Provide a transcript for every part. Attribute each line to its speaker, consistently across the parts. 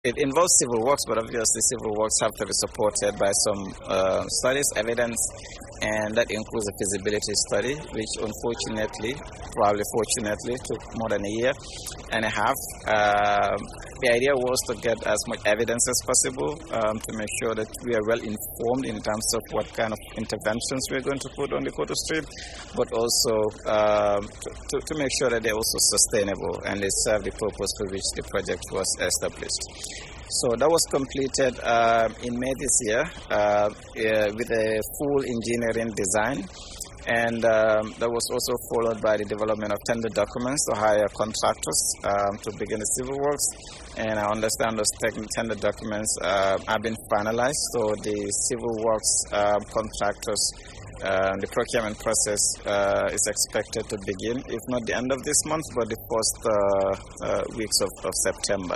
Speaker 1: It involves civil works, but obviously civil works have to be supported by some studies, evidence, and that includes a feasibility study, which unfortunately, probably fortunately, took more than a year and a half. The idea was to get as much evidence as possible to make sure that we are well informed in terms of what kind of interventions we're going to put on the Koto Stream, but also to make sure that they're also sustainable and they serve the purpose for which the project was established. So that was completed in May this year with a full engineering design. And that was also followed by the development of tender documents to hire contractors to begin the civil works. And I understand those tender documents have been finalized. So the civil works contractors, the procurement process is expected to begin, if not the end of this month, but the first weeks of September.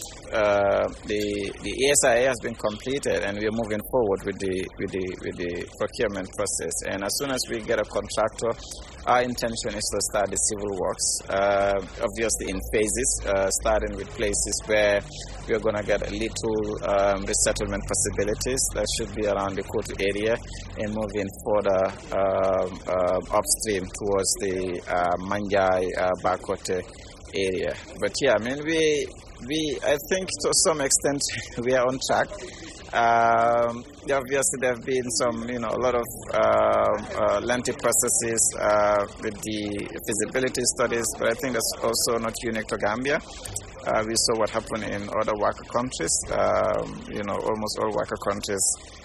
Speaker 1: The ESIA has been completed, and we are moving forward with the procurement process. And as soon as we get a contractor, our intention is to start the civil works, obviously in phases, starting with places where we are going to get a little resettlement possibilities that should be around the Koto area, and moving further upstream towards the Manjai, Bakote area. But yeah, I mean, I think to some extent we are on track. Obviously, there have been a lot of lengthy processes with the feasibility studies, but I think that's also not unique to Gambia. We saw what happened in other WACA countries. Almost all WACA countries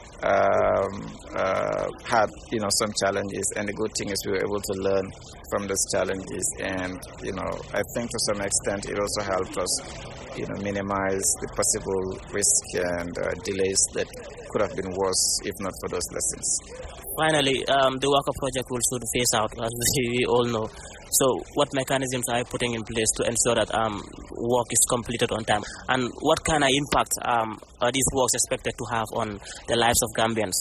Speaker 1: had some challenges, and the good thing is we were able to learn from those challenges, and I think to some extent it also helped us minimize the possible risk and delays that could have been worse if not for those lessons.
Speaker 2: Finally, the WACA project will soon phase out, as we all know. So what mechanisms are you putting in place to ensure that work is completed on time? And what kind of impact are these works expected to have on the lives of Gambians?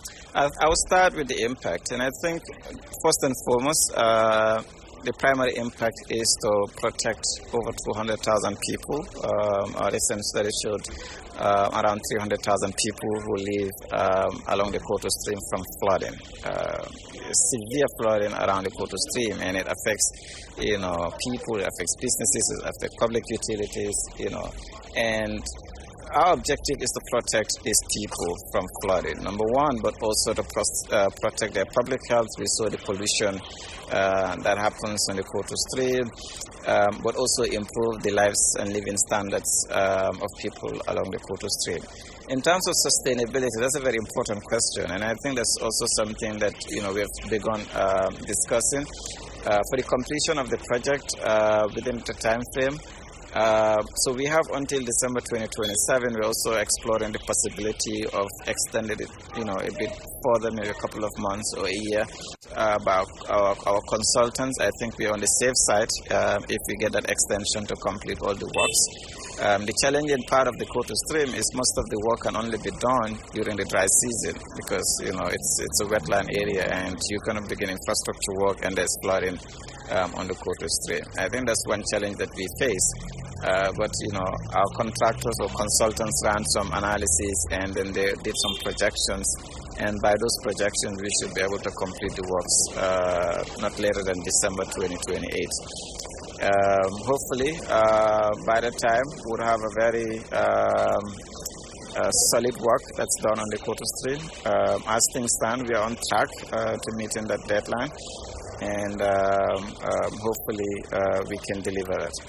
Speaker 1: I will start with the impact. And I think first and foremost, the primary impact is to protect over 200,000 people. Our recent study showed around 300,000 people who live along the Koto Stream from flooding. Severe flooding around the Koto Stream, and it affects people, it affects businesses, it affects public utilities, and our objective is to protect these people from flooding, number one, but also to protect their public health. We saw the pollution that happens on the Koto Stream, but also improve the lives and living standards of people along the Koto Stream. In terms of sustainability, that's a very important question, and I think that's also something that we have begun discussing. For the completion of the project within the time frame, so we have until December 2027. We're also exploring the possibility of extending it, a bit further, maybe a couple of months or a year. By our consultants, I think we're on the safe side if we get that extension to complete all the works. The challenging part of the Koto Stream is most of the work can only be done during the dry season because it's a wetland area and you cannot begin infrastructure work and there's flooding on the Koto Stream. I think that's one challenge that we face. But our contractors or consultants ran some analysis and then they did some projections, and by those projections we should be able to complete the works not later than December 2028. Hopefully by that time we'll have a very solid work that's done on the Koto Stream. As things stand, we are on track to meeting that deadline, and hopefully we can deliver it.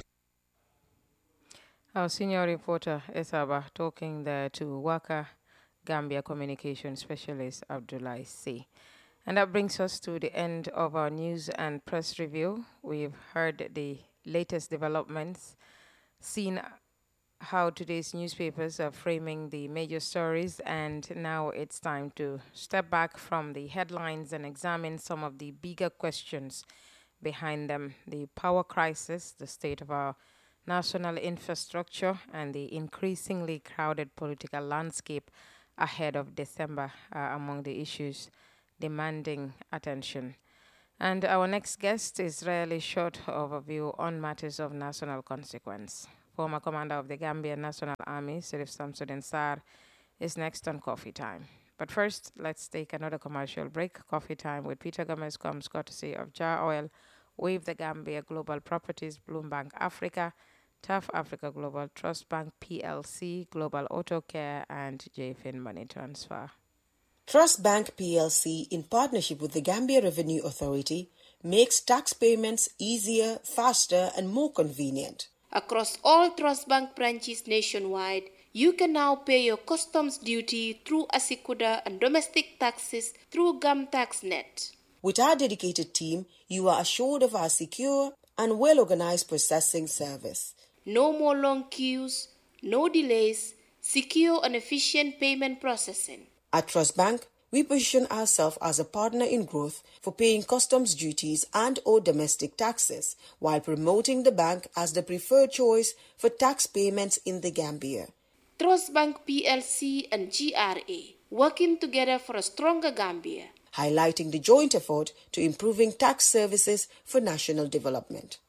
Speaker 3: Our senior reporter, Esaba, talking there to WACA Gambia Communication Specialist Abdullah C. And that brings us to the end of our news and press review. We've heard the latest developments, seen how today's newspapers are framing the major stories, and now it's time to step back from the headlines and examine some of the bigger questions behind them: the power crisis, the state of our national infrastructure, and the increasingly crowded political landscape ahead of December among the issues demanding attention. And our next guest is really short overview on matters of national consequence. former commander of the Gambian National Army, Sirif Samsudin Sarr, is next on Coffee Time. But first, let's take another commercial break. Coffee Time with Peter Gomez comes courtesy of Jar Oil, Wave the Gambia, Global Properties, Bloombank Africa, Tough Africa Global, Trust Bank PLC, Global Auto Care, and JFIN Money Transfer.
Speaker 4: Trust Bank PLC, in partnership with the Gambia Revenue Authority, makes tax payments easier, faster, and more convenient.
Speaker 5: Across all Trust Bank branches nationwide, you can now pay your customs duty through Asikuda and domestic taxes through GamTaxNet.
Speaker 4: With our dedicated team, you are assured of our secure and well-organized processing service.
Speaker 5: No more long queues, no delays, secure and efficient payment processing.
Speaker 4: At Trust Bank, we position ourselves as a partner in growth for paying customs duties and or domestic taxes, while promoting the bank as the preferred choice for tax payments in the Gambia.
Speaker 5: Trust Bank PLC and GRA, working together for a stronger Gambia.
Speaker 4: Highlighting the joint effort to improving tax services for national development.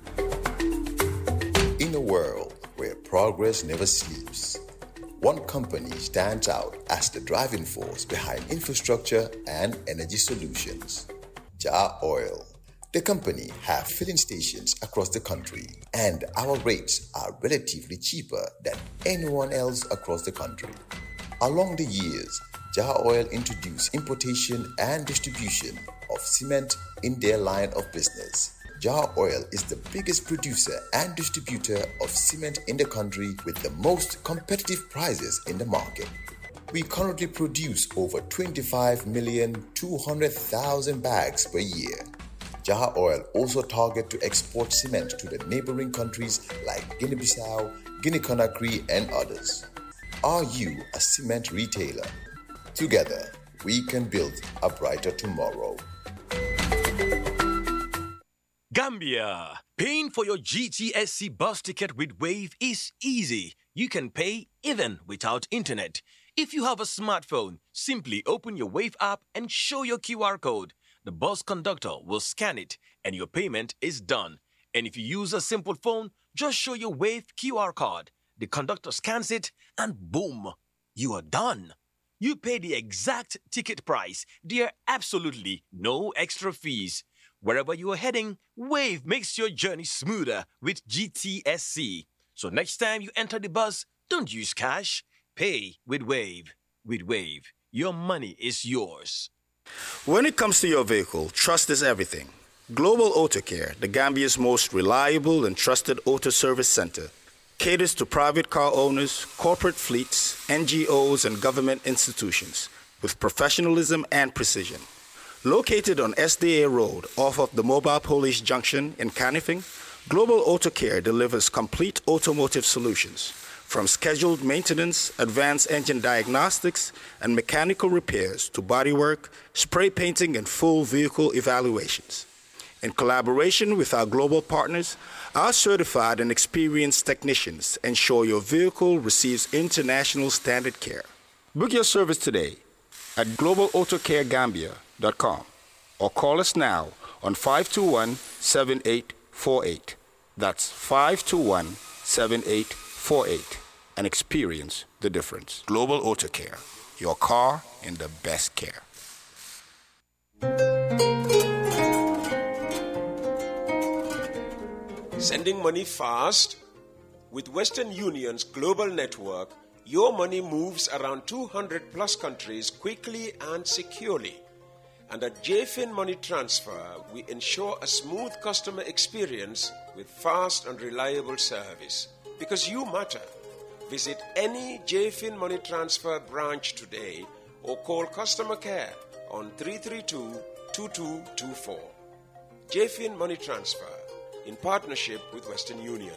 Speaker 6: In a world where progress never sleeps, one company stands out as the driving force behind infrastructure and energy solutions: Jar Oil. The company have filling stations across the country, and our rates are relatively cheaper than anyone else across the country. Along the years, Jar Oil introduced importation and distribution of cement in their line of business. Jar Oil is the biggest producer and distributor of cement in the country with the most competitive prices in the market. We currently produce over 25,200,000 bags per year. Jar Oil also targets to export cement to the neighboring countries like Guinea-Bissau, Guinea-Conakry, and others. Are you a cement retailer? Together, we can build a brighter tomorrow.
Speaker 7: Gambia. Paying for your GTSC bus ticket with Wave is easy. You can pay even without internet. If you have a smartphone, simply open your Wave app and show your QR code. The bus conductor will scan it and your payment is done. And if you use a simple phone, just show your Wave QR code. The conductor scans it and boom, you are done. You pay the exact ticket price. There are absolutely no extra fees. Wherever you are heading, Wave makes your journey smoother with GTSC. So next time you enter the bus, don't use cash. Pay with Wave. With Wave, your money is yours.
Speaker 8: When it comes to your vehicle, trust is everything. Global Auto Care, the Gambia's most reliable and trusted auto service center, caters to private car owners, corporate fleets, NGOs, and government institutions with professionalism and precision. Located on SDA Road off of the Mobile Police Junction in Canifing, Global Auto Care delivers complete automotive solutions, from scheduled maintenance, advanced engine diagnostics, and mechanical repairs to bodywork, spray painting, and full vehicle evaluations. In collaboration with our global partners, our certified and experienced technicians ensure your vehicle receives international standard care. Book your service today at globalautocaregambia.com or call us now on 521-7848. That's 521-7848 and experience the difference. Global Auto Care, your car in the best care.
Speaker 9: Sending money fast? With Western Union's global network, your money moves around 200 plus countries quickly and securely. And at JFIN Money Transfer, we ensure a smooth customer experience with fast and reliable service. Because you matter. Visit any JFIN Money Transfer branch today or call customer care on 332-2224. JFIN Money Transfer, in partnership with Western Union.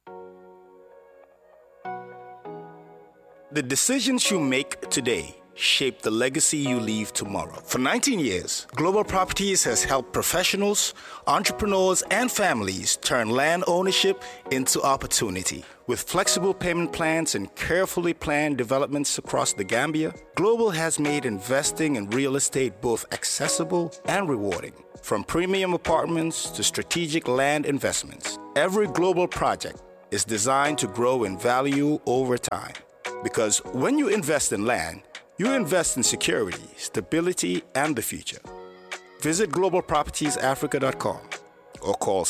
Speaker 8: The decisions you make today shape the legacy you leave tomorrow. For 19 years, Global Properties has helped professionals, entrepreneurs, and families turn land ownership into opportunity. With flexible payment plans and carefully planned developments across the Gambia, Global has made investing in real estate both accessible and rewarding. From premium apartments to strategic land investments, every Global project is designed to grow in value over time. Because when you invest in land, you invest in security, stability, and the future. Visit globalpropertiesafrica.com or call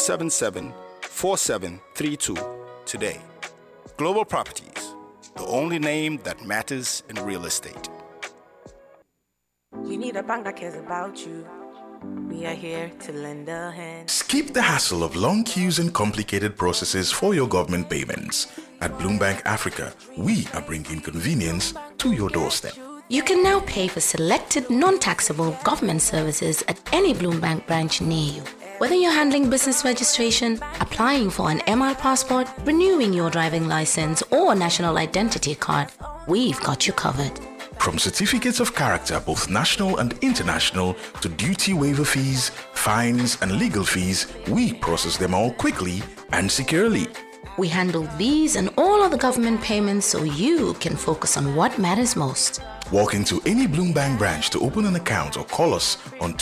Speaker 8: 777-4732 today. Global Properties, the only name that matters in real estate.
Speaker 10: You need a bank that cares about you. We are here to lend a hand.
Speaker 11: Skip the hassle of long queues and complicated processes for your government payments. At Bloombank Africa, we are bringing convenience to your doorstep.
Speaker 12: You can now pay for selected non-taxable government services at any Bloombank branch near you. Whether you're handling business registration, applying for an MR passport, renewing your driving license or national identity card, we've got you covered.
Speaker 11: From certificates of character, both national and international, to duty waiver fees, fines, and legal fees, we process them all quickly and securely.
Speaker 12: We handle these and all other government payments so you can focus on what matters most.
Speaker 11: Walk into any Bloombank branch to open an account or call us on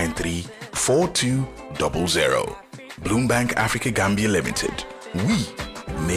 Speaker 11: 220-693-4200. Bloombank Africa Gambia Limited. We